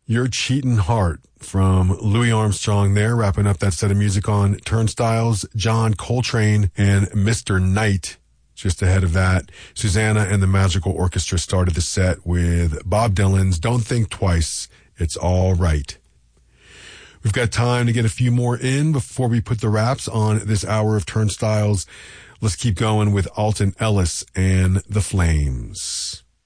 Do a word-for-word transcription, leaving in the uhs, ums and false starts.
Your Cheatin' Heart from Louis Armstrong there, wrapping up that set of music on Turnstiles. John Coltrane and Mister Knight just ahead of that. Susanna and the Magical Orchestra started the set with Bob Dylan's Don't Think Twice, It's All Right. We've got time to get a few more in before we put the wraps on this hour of Turnstiles. Let's keep going with Alton Ellis and the Flames.